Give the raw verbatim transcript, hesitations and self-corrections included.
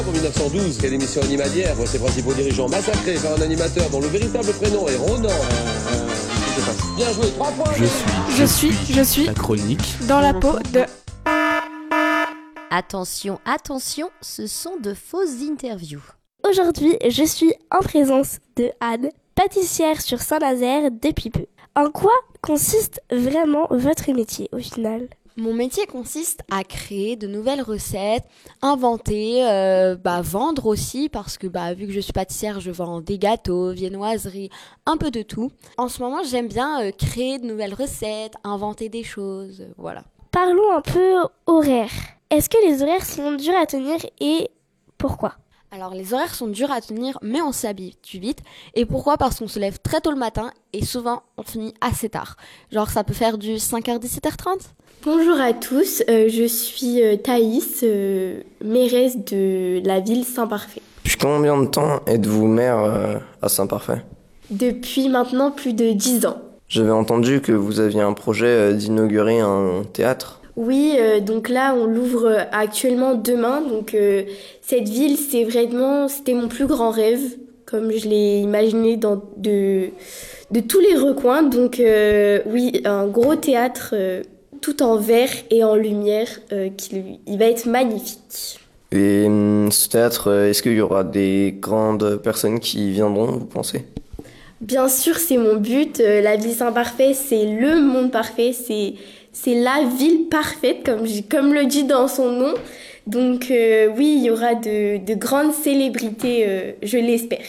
En mille neuf cent douze, quelle émission animalière voit ses principaux dirigeants massacrés par un animateur dont le véritable prénom est Ronan. Euh, euh, Bien joué, trois points. Je suis, je suis, je suis la chronique dans la peau de... Attention, attention, ce sont de fausses interviews. Aujourd'hui, je suis en présence de Anne, pâtissière sur Saint-Nazaire depuis peu. En quoi consiste vraiment votre métier au final ? Mon métier consiste à créer de nouvelles recettes, inventer, euh, bah, vendre aussi parce que bah, vu que je suis pâtissière, je vends des gâteaux, viennoiseries, un peu de tout. En ce moment, j'aime bien euh, créer de nouvelles recettes, inventer des choses, euh, voilà. Parlons un peu horaires. Est-ce que les horaires sont durs à tenir et pourquoi ? Alors les horaires sont durs à tenir, mais on s'y habitue vite. Et pourquoi ? Parce qu'on se lève très tôt le matin et souvent on finit assez tard. Genre ça peut faire du cinq heures dix-sept heures trente. Bonjour à tous, euh, je suis euh, Thaïs, euh, mairesse de la ville Saint-Parfait. Depuis combien de temps êtes-vous maire euh, à Saint-Parfait ? Depuis maintenant plus de dix ans. J'avais entendu que vous aviez un projet euh, d'inaugurer un théâtre. Oui, euh, donc là on l'ouvre actuellement demain. Donc euh, cette ville, c'est vraiment, c'était mon plus grand rêve, comme je l'ai imaginé dans de, de tous les recoins. Donc euh, oui, un gros théâtre euh, tout en verre et en lumière, euh, qui, il va être magnifique. Et euh, ce théâtre, euh, est-ce qu'il y aura des grandes personnes qui y viendront, vous pensez ? Bien sûr, c'est mon but. Euh, la ville Saint-Parfait, c'est le monde parfait, c'est... C'est la ville parfaite, comme, comme le dit dans son nom. Donc euh, oui, il y aura de, de grandes célébrités, euh, je l'espère.